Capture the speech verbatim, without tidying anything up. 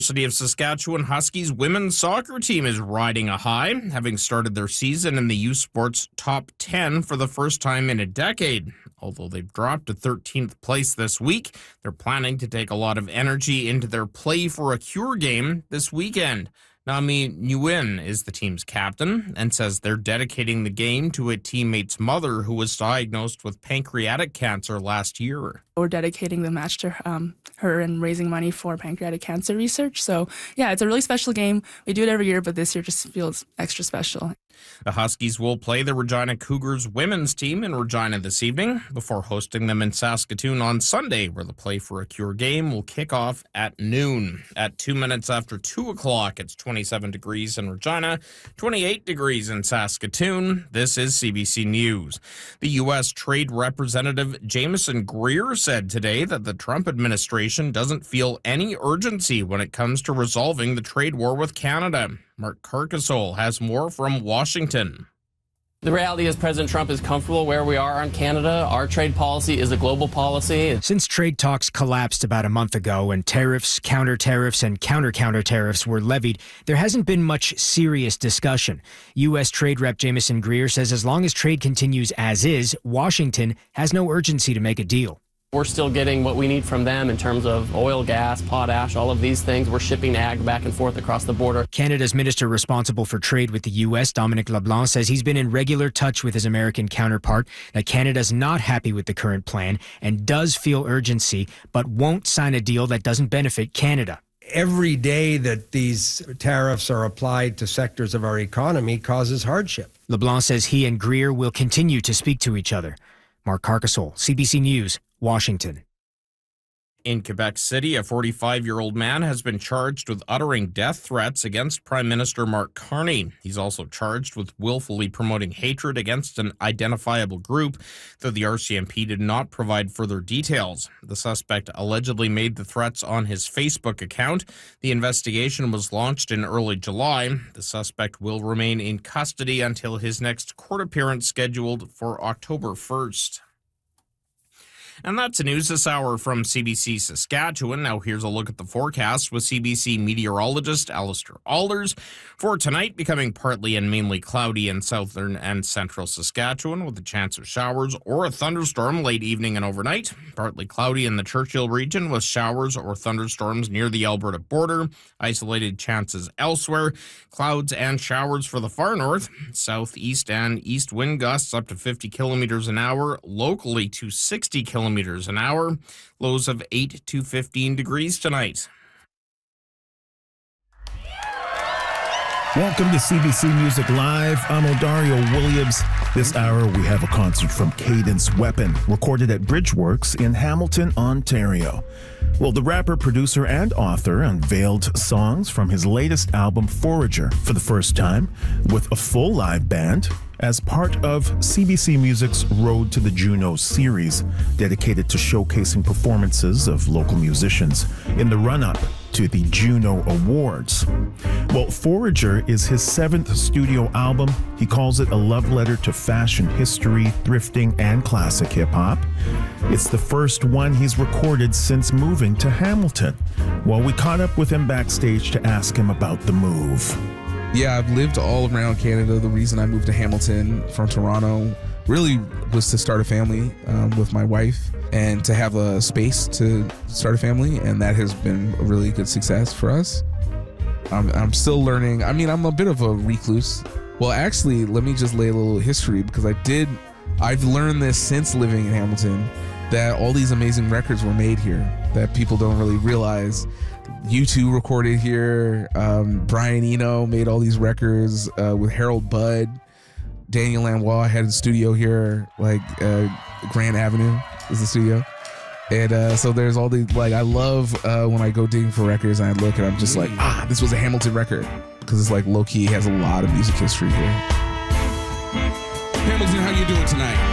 University of Saskatchewan Huskies women's soccer team is riding a high, having started their season in the U Sports top ten for the first time in a decade. Although they've dropped to thirteenth place this week, they're planning to take a lot of energy into their Play for a Cure game this weekend. Nami Nguyen is the team's captain and says they're dedicating the game to a teammate's mother who was diagnosed with pancreatic cancer last year. We're dedicating the match to um, her and raising money for pancreatic cancer research. So, yeah, it's a really special game. We do it every year, but this year just feels extra special. The Huskies will play the Regina Cougars women's team in Regina this evening before hosting them in Saskatoon on Sunday, where the Play for a Cure game will kick off at noon. At two minutes after two o'clock, it's twenty-seven degrees in Regina, twenty-eight degrees in Saskatoon. This is C B C News. The U S Trade Representative Jameson Greer said today that the Trump administration doesn't feel any urgency when it comes to resolving the trade war with Canada. Mark Carcasole has more from Washington. The reality is President Trump is comfortable where we are on Canada. Our trade policy is a global policy. Since trade talks collapsed about a month ago and tariffs, counter-tariffs, and counter-counter tariffs were levied, there hasn't been much serious discussion. U S Trade Rep Jameson Greer says as long as trade continues as is, Washington has no urgency to make a deal. We're still getting what we need from them in terms of oil, gas, potash, all of these things. We're shipping ag back and forth across the border. Canada's minister responsible for trade with the U S, Dominic LeBlanc, says he's been in regular touch with his American counterpart, that Canada's not happy with the current plan and does feel urgency, but won't sign a deal that doesn't benefit Canada. Every day that these tariffs are applied to sectors of our economy causes hardship. LeBlanc says he and Greer will continue to speak to each other. Mark Carcasole, C B C News, Washington. In Quebec City, a forty-five-year-old man has been charged with uttering death threats against Prime Minister Mark Carney. He's also charged with willfully promoting hatred against an identifiable group, though the R C M P did not provide further details. The suspect allegedly made the threats on his Facebook account. The investigation was launched in early July. The suspect will remain in custody until his next court appearance scheduled for October first. And that's the news this hour from C B C Saskatchewan. Now here's a look at the forecast with C B C meteorologist Alistair Alders. For tonight, becoming partly and mainly cloudy in southern and central Saskatchewan with a chance of showers or a thunderstorm late evening and overnight. Partly cloudy in the Churchill region with showers or thunderstorms near the Alberta border. Isolated chances elsewhere. Clouds and showers for the far north. Southeast and east wind gusts up to fifty kilometers an hour, locally to sixty kilometers an hour. Lows of eight to fifteen degrees tonight. Welcome to C B C Music Live. I'm Odario Williams. This hour we have a concert from Cadence Weapon, recorded at Bridgeworks in Hamilton, Ontario. Well, the rapper, producer, and author unveiled songs from his latest album, Forager, for the first time with a full live band as part of C B C Music's Road to the Juno series, dedicated to showcasing performances of local musicians in the run-up to the Juno Awards. Well, Forager is his seventh studio album. He calls it a love letter to fashion history, thrifting, and classic hip-hop. It's the first one he's recorded since moving to Hamilton. Well, we caught up with him backstage to ask him about the move. Yeah, I've lived all around Canada. The reason I moved to Hamilton from Toronto really was to start a family um, with my wife and to have a space to start a family, and that has been a really good success for us. I'm, I'm still learning. I mean, I'm a bit of a recluse. Well, actually, let me just lay a little history, because I did, I've learned this since living in Hamilton, that all these amazing records were made here that people don't really realize. U two recorded here. Um, Brian Eno made all these records uh, with Harold Budd. Daniel Lanois had a studio here, like uh, Grand Avenue is the studio. And uh, so there's all these, like, I love uh, when I go digging for records and I look and I'm just like, ah, this was a Hamilton record. Because it's like low-key has a lot of music history here. Hamilton, how you doing tonight?